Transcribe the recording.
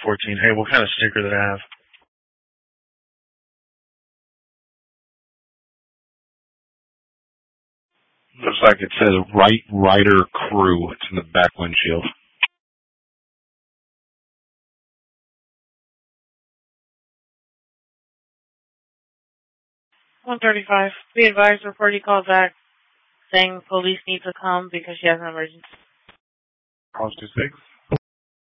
14. Hey, what kind of sticker did I have? Looks like it says Right Rider Crew. It's in the back windshield. 135. Be advised, report you called back saying police need to come because she has an emergency. Call 26.